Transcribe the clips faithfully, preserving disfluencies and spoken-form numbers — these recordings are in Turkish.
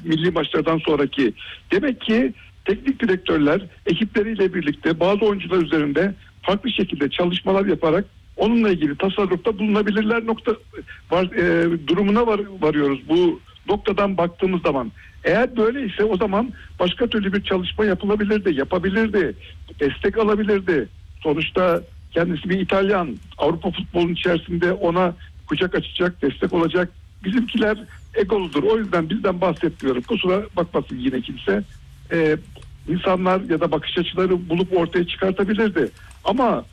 milli maçlardan sonraki. Demek ki teknik direktörler ekipleriyle birlikte bazı oyuncular üzerinde farklı şekilde çalışmalar yaparak onunla ilgili tasarrufta bulunabilirler nokta var, e, durumuna var, varıyoruz bu noktadan baktığımız zaman. Eğer böyleyse o zaman başka türlü bir çalışma yapılabilirdi, yapabilirdi, destek alabilirdi. Sonuçta kendisi bir İtalyan, Avrupa futbolunun içerisinde ona kucak açacak, destek olacak. Bizimkiler egoludur. O yüzden bizden bahsetmiyorum. Kusura bakmasın yine kimse. Ee, insanlar ya da bakış açıları bulup ortaya çıkartabilirdi. Ama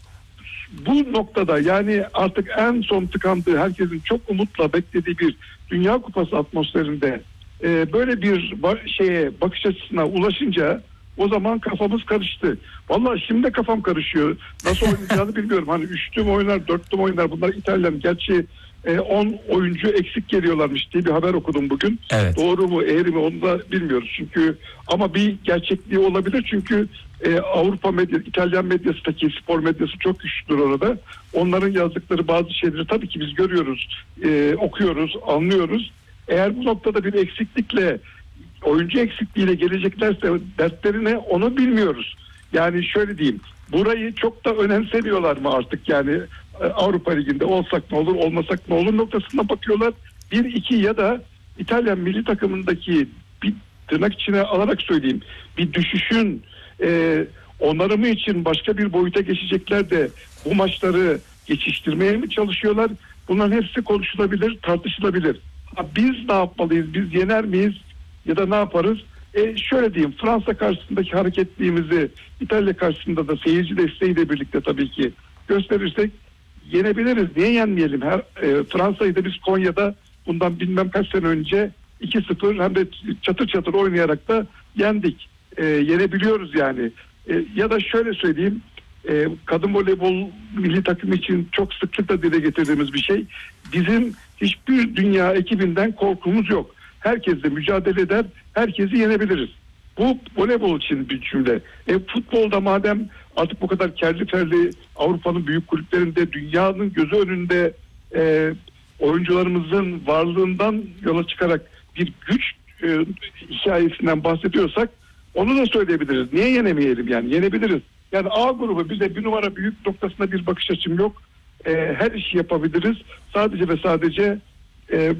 bu noktada yani artık en son tıkandığı, herkesin çok umutla beklediği bir Dünya Kupası atmosferinde e, böyle bir ba- şeye bakış açısına ulaşınca o zaman kafamız karıştı. Vallahi şimdi de kafam karışıyor. Nasıl oynayacağını bilmiyorum. Hani üçlü mü oynar, dörtlü mü oynar? Bunlar İtalyan. Gerçi on oyuncu eksik geliyorlarmış diye bir haber okudum bugün. Evet. Doğru mu, eğri mi onu da bilmiyoruz. Çünkü ama bir gerçekliği olabilir. Çünkü e, Avrupa medya, İtalyan medyasındaki spor medyası çok güçlüdür orada. Onların yazdıkları bazı şeyleri tabii ki biz görüyoruz, e, okuyoruz, anlıyoruz. Eğer bu noktada bir eksiklikle, oyuncu eksikliğiyle geleceklerse dertlerine onu bilmiyoruz. Yani şöyle diyeyim, burayı çok da önemsemiyorlar mı artık yani Avrupa Ligi'nde olsak ne olur olmasak ne olur noktasına bakıyorlar. Bir iki ya da İtalyan milli takımındaki bir tırnak içine alarak söyleyeyim bir düşüşün e, onarımı için başka bir boyuta geçecekler de bu maçları geçiştirmeye mi çalışıyorlar? Bunların hepsi konuşulabilir, tartışılabilir. Ha, biz ne yapmalıyız? Biz yener miyiz? Ya da ne yaparız? E şöyle diyeyim, Fransa karşısındaki hareketliğimizi İtalya karşısında da seyirci desteğiyle birlikte tabii ki gösterirsek yenebiliriz. Niye yenmeyelim? Her e, Fransa'yı da biz Konya'da bundan bilmem kaç sene önce iki sıfır hem de çatır çatır oynayarak da yendik. E, yenebiliyoruz yani. E, ya da şöyle söyleyeyim, e, kadın voleybol milli takımı için çok sıklıkla dile getirdiğimiz bir şey. Bizim hiçbir dünya ekibinden korkumuz yok. Herkesle mücadele eder, herkesi yenebiliriz. Bu voleybol için bir cümle. E, futbolda madem artık bu kadar kerli ferli Avrupa'nın büyük kulüplerinde dünyanın gözü önünde e, oyuncularımızın varlığından yola çıkarak bir güç e, hikayesinden bahsediyorsak onu da söyleyebiliriz. Niye yenemeyelim yani? Yenebiliriz. Yani A grubu bize bir numara büyük noktasında bir bakış açım yok. E, her işi yapabiliriz. Sadece ve sadece e,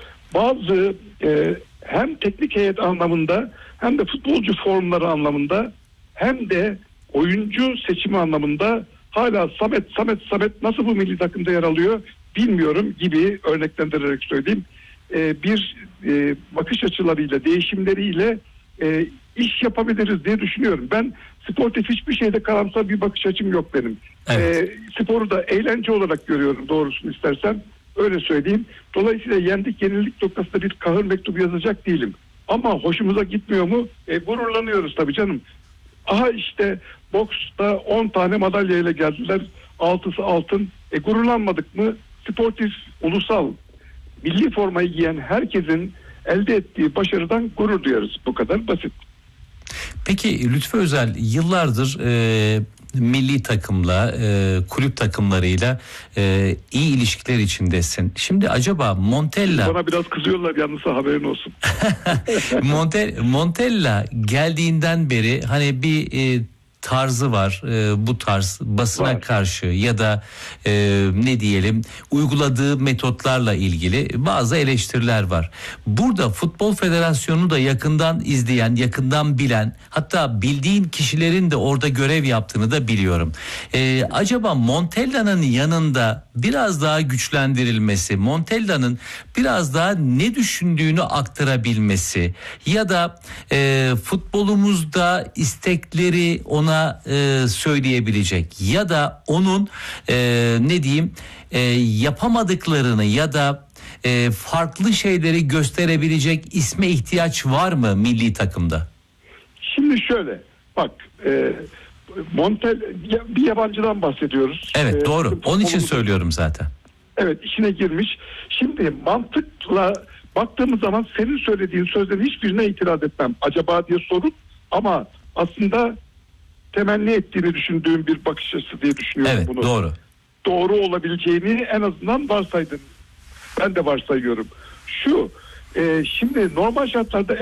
bazı e, hem teknik heyet anlamında hem de futbolcu formları anlamında hem de oyuncu seçimi anlamında hala Samet Samet Samet nasıl bu milli takımda yer alıyor bilmiyorum gibi örneklendirerek söyleyeyim. E, bir e, bakış açılarıyla, değişimleriyle e, iş yapabiliriz diye düşünüyorum. Ben sportif hiçbir şeyde karamsar bir bakış açım yok benim. Evet. E, sporu da eğlence olarak görüyorum doğrusunu istersen. Öyle söyleyeyim. Dolayısıyla yendik yenildik noktasında bir kahır mektubu yazacak değilim. Ama hoşumuza gitmiyor mu? E, gururlanıyoruz tabii canım. Aha işte boksta on tane madalyayla geldiler. altısı altın. E, gururlanmadık mı? Sportif, ulusal, milli formayı giyen herkesin elde ettiği başarıdan gurur duyarız. Bu kadar basit. Peki Lütfü Özel yıllardır e, milli takımla, e, kulüp takımlarıyla e, iyi ilişkiler içindesin. Şimdi acaba Montella... Bana biraz kızıyorlar yalnız, haberin olsun. Monte, Montella geldiğinden beri hani bir e, tarzı var, e, bu tarz basına var. Karşı ya da e, ne diyelim uyguladığı metotlarla ilgili bazı eleştiriler var. Burada Futbol Federasyonu da yakından izleyen, yakından bilen, hatta bildiğin kişilerin de orada görev yaptığını da biliyorum. E, acaba Montella'nın yanında biraz daha güçlendirilmesi, Montella'nın biraz daha ne düşündüğünü aktarabilmesi ya da e, futbolumuzda istekleri ona e, söyleyebilecek ya da onun e, ne diyeyim e, yapamadıklarını ya da e, farklı şeyleri gösterebilecek isme ihtiyaç var mı milli takımda? Şimdi şöyle bak, e, Montel bir yabancıdan bahsediyoruz. Evet doğru. E, Onun için söylüyorum zaten. Evet, işine girmiş. Şimdi mantıkla baktığımız zaman senin söylediğin sözlerin hiçbirine itiraz etmem. Acaba diye sorun ama aslında temenni ettiğini düşündüğüm bir bakış açısı diye düşünüyorum evet, bunu. Evet doğru. Doğru olabileceğini en azından varsaydın. Ben de varsayıyorum. Şu e, şimdi normal şartlarda